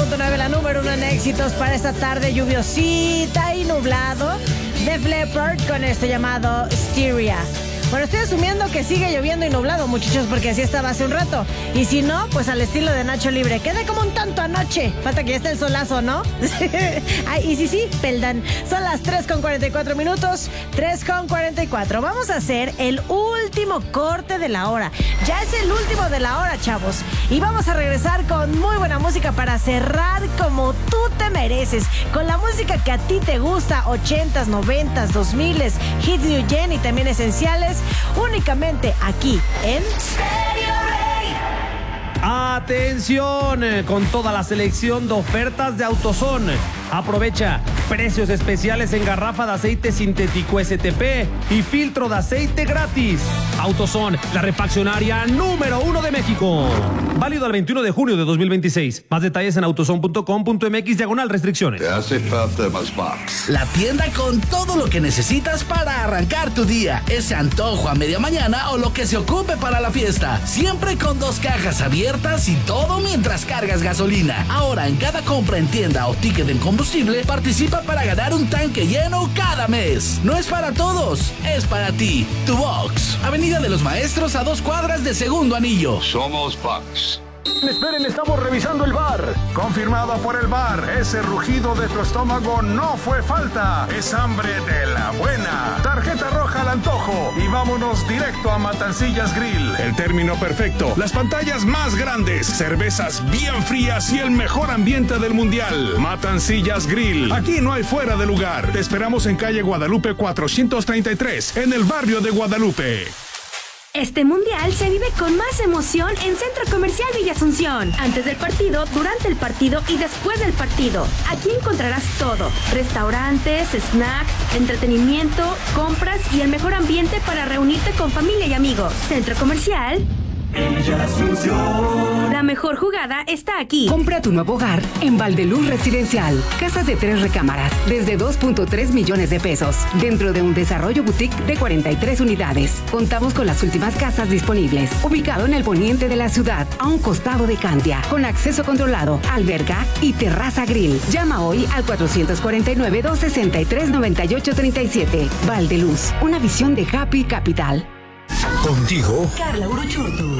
100.9, la número 1 en éxitos para esta tarde lluviosita y nublado. Def Leppard con esto llamado Styria. Bueno, estoy asumiendo que sigue lloviendo y nublado, muchachos, porque así estaba hace un rato. Y si no, pues al estilo de Nacho Libre. Quedé como un tanto anoche. Falta que ya esté el solazo, ¿no? Ay, y sí, peldan. Son las 3:44 minutos. 3:44. Vamos a hacer el último corte de la hora. Ya es el último de la hora, chavos. Y vamos a regresar con muy buena música para cerrar como tú te mereces. Con la música que a ti te gusta. 80s, 90s, 2000s, hits new gen y también esenciales. Únicamente aquí en Stereo Rey. Atención, con toda la selección de ofertas de AutoZone. Aprovecha precios especiales en garrafa de aceite sintético STP y filtro de aceite gratis. AutoZone, la refaccionaria número 1 de México. Válido al 21 de junio de 2026. Más detalles en autozone.com.mx/restricciones. Te hace falta más box. La tienda con todo lo que necesitas para arrancar tu día. Ese antojo a media mañana o lo que se ocupe para la fiesta. Siempre con 2 cajas abiertas y todo mientras cargas gasolina. Ahora en cada compra en tienda o ticket en combustible, participa para ganar un tanque lleno cada mes. No es para todos, es para ti. Tu Box. Avenida de los Maestros a 2 cuadras de Segundo Anillo. Somos Box. Esperen, estamos revisando el bar. Confirmado por el bar, ese rugido de tu estómago no fue falta. Es hambre de la buena. Tarjeta roja al antojo y vámonos directo a Matancillas Grill. El término perfecto. Las pantallas más grandes, cervezas bien frías y el mejor ambiente del mundial. Matancillas Grill. Aquí no hay fuera de lugar. Te esperamos en calle Guadalupe 433, en el barrio de Guadalupe. Este mundial se vive con más emoción en Centro Comercial Villa Asunción. Antes del partido, durante el partido y después del partido. Aquí encontrarás todo. Restaurantes, snacks, entretenimiento, compras y el mejor ambiente para reunirte con familia y amigos. Centro Comercial Villa Asunción. La mejor jugada está aquí. Compra tu nuevo hogar en Valdeluz Residencial. Casas de 3 recámaras desde 2.3 millones de pesos. Dentro de un desarrollo boutique de 43 unidades. Contamos con las últimas casas disponibles. Ubicado en el poniente de la ciudad, a un costado de Cantia. Con acceso controlado, alberca y terraza grill. Llama hoy al 449-263-9837. Valdeluz, una visión de Happy Capital. Contigo, Carla Uruchurtu.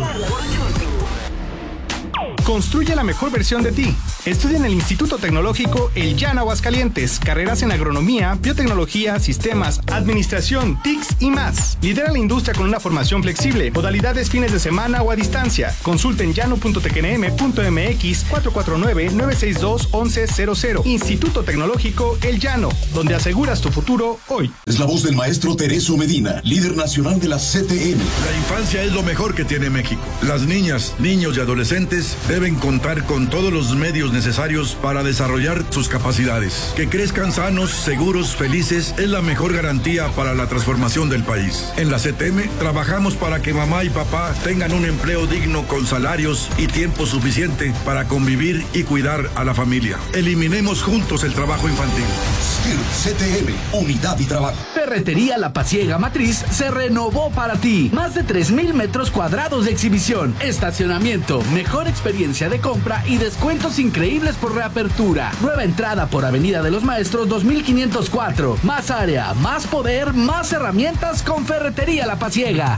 Construye la mejor versión de ti. Estudia en el Instituto Tecnológico El Llano Aguascalientes. Carreras en agronomía, biotecnología, sistemas, administración, TICS y más. Lidera la industria con una formación flexible. Modalidades fines de semana o a distancia. Consulta en llano.tecnm.mx 449-962-1100. Instituto Tecnológico El Llano, donde aseguras tu futuro hoy. es la voz del maestro Tereso Medina, líder nacional de la CTM. La infancia es lo mejor que tiene México. Las niñas, niños y adolescentes deben contar con todos los medios necesarios para desarrollar sus capacidades. Que crezcan sanos, seguros, felices es la mejor garantía para la transformación del país. En la CTM trabajamos para que mamá y papá tengan un empleo digno con salarios y tiempo suficiente para convivir y cuidar a la familia. Eliminemos juntos el trabajo infantil. CTM, unidad y trabajo. Ferretería La Pasiega Matriz se renovó para ti. Más de 3,000 metros cuadrados de exhibición, estacionamiento, mejor experiencia de compra y descuentos increíbles por reapertura. Nueva entrada por Avenida de los Maestros 2504. Más área, más poder, más herramientas con Ferretería La Pasiega.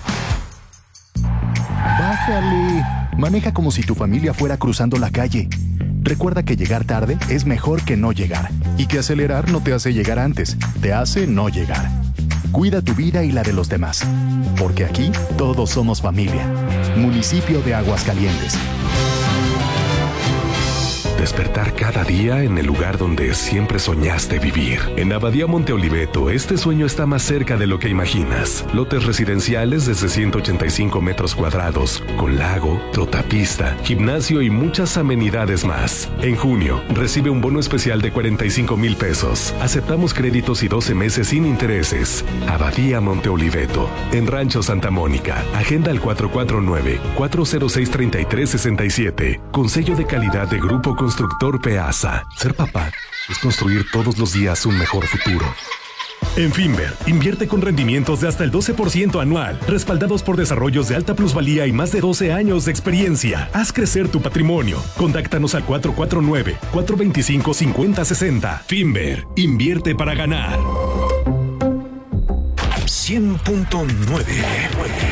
Bájale. Maneja como si tu familia fuera cruzando la calle. Recuerda que llegar tarde es mejor que no llegar. Y que acelerar no te hace llegar antes, te hace no llegar. Cuida tu vida y la de los demás. Porque aquí todos somos familia. Municipio de Aguascalientes. Despertar cada día en el lugar donde siempre soñaste vivir. En Abadía Monte Oliveto, este sueño está más cerca de lo que imaginas. Lotes residenciales desde 185 metros cuadrados, con lago, trotapista, gimnasio y muchas amenidades más. En junio, recibe un bono especial de 45,000 pesos. Aceptamos créditos y 12 meses sin intereses. Abadía Monte Oliveto, en Rancho Santa Mónica. Agenda al 449-406-3367. Con sello de calidad de Grupo Constructor Peasa. Ser papá es construir todos los días un mejor futuro. En Finver, invierte con rendimientos de hasta el 12% anual, respaldados por desarrollos de alta plusvalía y más de 12 años de experiencia. Haz crecer tu patrimonio. Contáctanos al 449-425-5060. Finver, invierte para ganar. 100.9